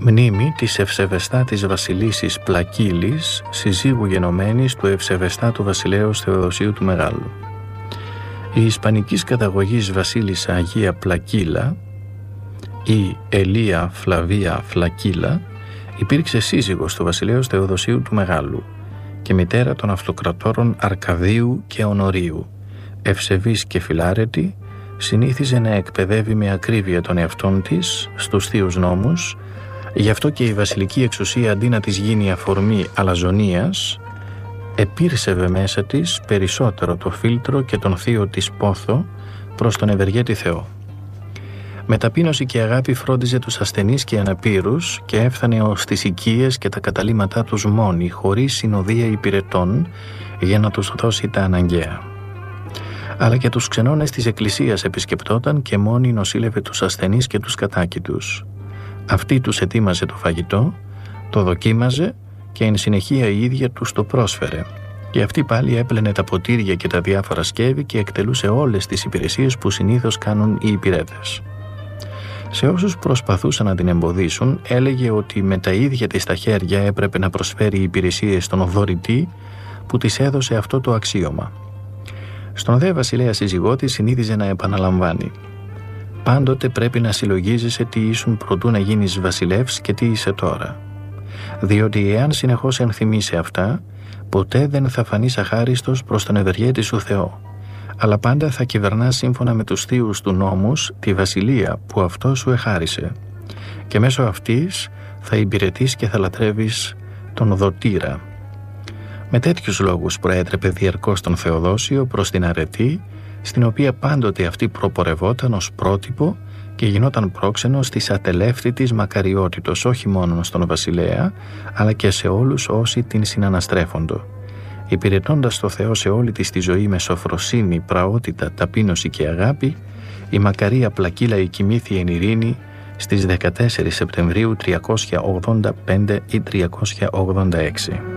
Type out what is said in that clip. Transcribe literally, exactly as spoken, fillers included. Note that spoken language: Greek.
Μνήμη της ευσεβεστάτης βασιλίσης Πλακύλης, συζύγου γενομένης του ευσεβεστάτου βασιλέως Θεοδοσίου του Μεγάλου. Η ισπανικής καταγωγής βασίλισσα Αγία Πλακύλα ή Ελία Φλαβία Φλακύλα υπήρξε σύζυγος του βασιλέως Θεοδοσίου του Μεγάλου και μητέρα των αυτοκρατόρων Αρκαδίου και Ονορίου. Ευσεβής και φιλάρετη, συνήθιζε να εκπαιδεύει με ακρίβεια τον εαυτόν της στους θείους νόμους. Γι' αυτό και η βασιλική εξουσία, αντί να της γίνει αφορμή αλαζονίας, επήρσευε μέσα της περισσότερο το φίλτρο και τον θείο της πόθο προς τον ευεργέτη Θεό. Με ταπείνωση και αγάπη φρόντιζε τους ασθενείς και αναπήρους και έφτανε ως τις οικίες και τα καταλύματά τους μόνη, χωρίς συνοδεία υπηρετών, για να τους δώσει τα αναγκαία. Αλλά και τους ξενώνες της εκκλησίας επισκεπτόταν και μόνη νοσήλευε τους ασθενείς και τους κατάκητους. Αυτή τους ετοίμαζε το φαγητό, το δοκίμαζε και εν συνεχεία η ίδια τους το πρόσφερε. Και αυτή πάλι έπλαινε τα ποτήρια και τα διάφορα σκεύη και εκτελούσε όλες τις υπηρεσίες που συνήθως κάνουν οι υπηρέτες. Σε όσους προσπαθούσαν να την εμποδίσουν, έλεγε ότι με τα ίδια της τα χέρια έπρεπε να προσφέρει υπηρεσίες στον δωρητή που της έδωσε αυτό το αξίωμα. Στον δε βασιλέα σύζυγό της συνήθιζε να επαναλαμβάνει: «Πάντοτε πρέπει να συλλογίζεσαι τι ήσουν προτού να γίνεις βασιλεύς και τι είσαι τώρα. Διότι εάν συνεχώς ενθυμείσαι αυτά, ποτέ δεν θα φανείς αχάριστος προς τον ευεργέτη σου Θεό, αλλά πάντα θα κυβερνάς σύμφωνα με τους θείους του νόμους τη βασιλεία που αυτό σου εχάρισε, και μέσω αυτής θα υπηρετείς και θα λατρεύεις τον δοτήρα». Με τέτοιους λόγους προέτρεπε διαρκώς τον Θεοδόσιο προς την αρετή, στην οποία πάντοτε αυτή προπορευόταν ως πρότυπο και γινόταν πρόξενος της ατελεύθητης μακαριότητος όχι μόνο στον βασιλέα, αλλά και σε όλους όσοι την συναναστρέφοντο. Υπηρετώντας το Θεό σε όλη της τη ζωή με σοφροσύνη, πραότητα, ταπείνωση και αγάπη, η μακαρία Πλακύλα εκοιμήθη εν ειρήνη στις δεκατέσσερις Σεπτεμβρίου τριακόσια ογδόντα πέντε ή τριακόσια ογδόντα έξι.